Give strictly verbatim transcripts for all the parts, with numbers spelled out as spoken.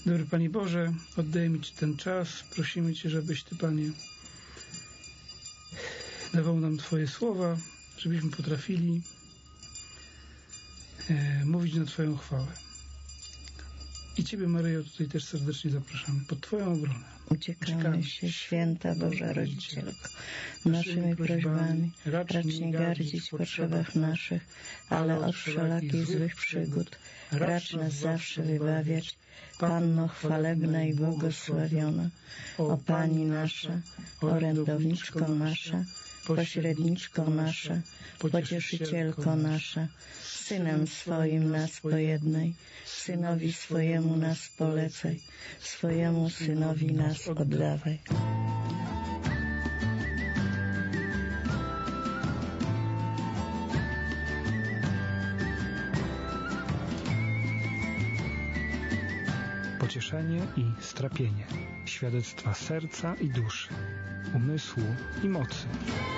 Dobry Panie Boże, oddajemy Ci ten czas. Prosimy Cię, żebyś Ty, Panie, dawał nam Twoje słowa, żebyśmy potrafili e, mówić na Twoją chwałę. I Ciebie, Maryjo, tutaj też serdecznie zapraszamy pod Twoją obronę. Uciekamy się, święta Boża Rodzicielko, naszymi prośbami, racz nie gardzić w potrzebach naszych, ale od wszelakich złych przygód racz nas zawsze wybawiać. Panno chwalebna i błogosławiona, o Pani nasza, orędowniczko nasza, pośredniczko nasza, pocieszycielko nasza, Synem swoim nas pojednaj, Synowi swojemu nas polecaj, swojemu Synowi nas oddawaj. Pocieszenie i strapienie, świadectwa serca i duszy, umysłu i mocy.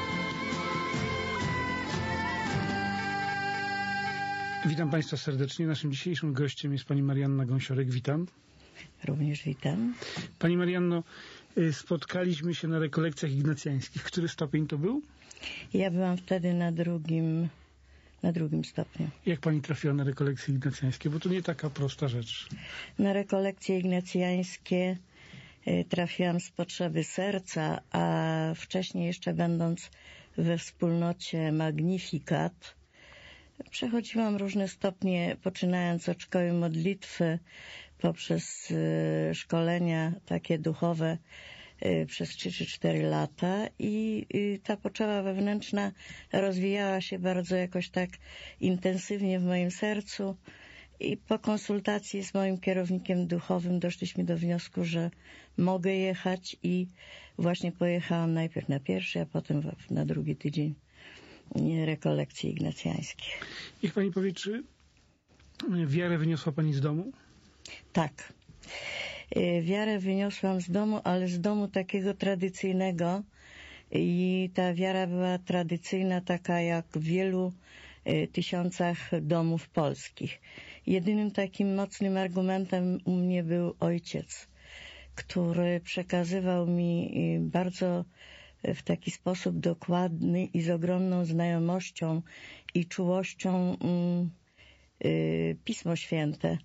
Witam Państwa serdecznie. Naszym dzisiejszym gościem jest Pani Marianna Gąsiorek. Witam. Również witam. Pani Marianno, spotkaliśmy się na rekolekcjach ignacjańskich. Który stopień to był? Ja byłam wtedy na drugim, na drugim stopniu. Jak Pani trafiła na rekolekcje ignacjańskie? Bo to nie taka prosta rzecz. Na rekolekcje ignacjańskie trafiłam z potrzeby serca, a wcześniej jeszcze będąc we wspólnocie Magnificat, przechodziłam różne stopnie, poczynając od szkoły modlitwy, poprzez y, szkolenia takie duchowe y, przez trzy czy cztery lata i y, ta potrzeba wewnętrzna rozwijała się bardzo jakoś tak intensywnie w moim sercu i po konsultacji z moim kierownikiem duchowym doszliśmy do wniosku, że mogę jechać i właśnie pojechałam najpierw na pierwszy, a potem na drugi tydzień rekolekcji ignacjańskich. Niech Pani powie, czy wiarę wyniosła Pani z domu? Tak. Wiarę wyniosłam z domu, ale z domu takiego tradycyjnego i ta wiara była tradycyjna, taka jak w wielu tysiącach domów polskich. Jedynym takim mocnym argumentem u mnie był ojciec, który przekazywał mi bardzo w taki sposób dokładny i z ogromną znajomością i czułością y, Pismo Święte.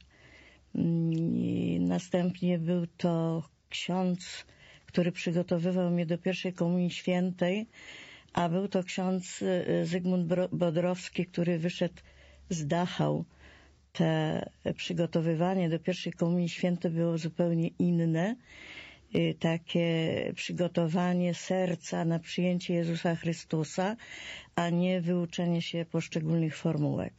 I następnie był to ksiądz, który przygotowywał mnie do pierwszej komunii świętej, a był to ksiądz Zygmunt Bodrowski, który wyszedł z Dachau. Te przygotowywanie do pierwszej komunii świętej było zupełnie inne. Takie przygotowanie serca na przyjęcie Jezusa Chrystusa, a nie wyuczenie się poszczególnych formułek.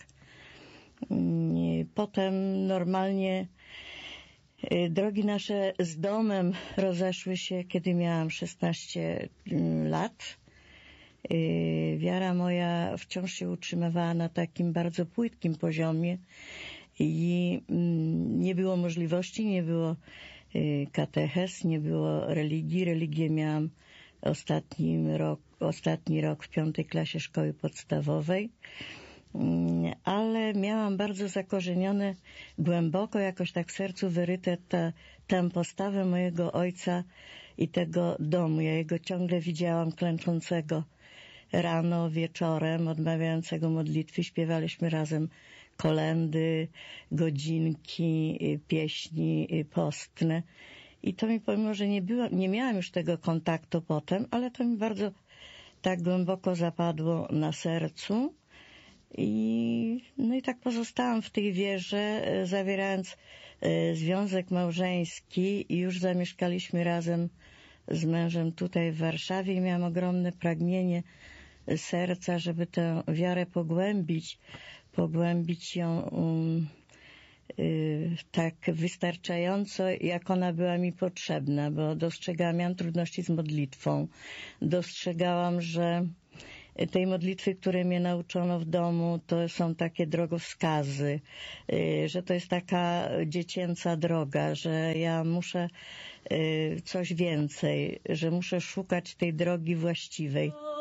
Potem normalnie drogi nasze z domem rozeszły się, kiedy miałam szesnaście lat. Wiara moja wciąż się utrzymywała na takim bardzo płytkim poziomie i nie było możliwości, nie było katechez, nie było religii. Religię miałam ostatni rok, ostatni rok w piątej klasie szkoły podstawowej, ale miałam bardzo zakorzenione głęboko, jakoś tak w sercu wyryte ta, tę postawę mojego ojca i tego domu. Ja jego ciągle widziałam klęczącego rano, wieczorem, odmawiającego modlitwy. Śpiewaliśmy razem kolędy, godzinki, pieśni postne. I to mi, pomimo że nie było, nie miałam już tego kontaktu potem, ale to mi bardzo tak głęboko zapadło na sercu. I, no i tak pozostałam w tej wierze, zawierając e, związek małżeński i już zamieszkaliśmy razem z mężem tutaj w Warszawie i miałam ogromne pragnienie serca, żeby tę wiarę pogłębić, pogłębić ją um, y, tak wystarczająco, jak ona była mi potrzebna, bo dostrzegałam, miałam trudności z modlitwą. Dostrzegałam, że tej modlitwy, które mnie nauczono w domu, to są takie drogowskazy, że to jest taka dziecięca droga, że ja muszę coś więcej, że muszę szukać tej drogi właściwej.